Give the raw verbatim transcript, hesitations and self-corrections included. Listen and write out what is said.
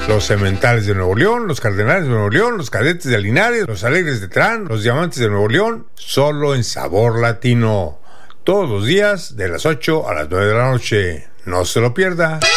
Los Cementales de Nuevo León, los Cardenales de Nuevo León, los Cadetes de Linares, los Alegres de Terán, los Diamantes de Nuevo León, solo en Sabor Latino. Todos los días de las ocho a las nueve de la noche. No se lo pierda.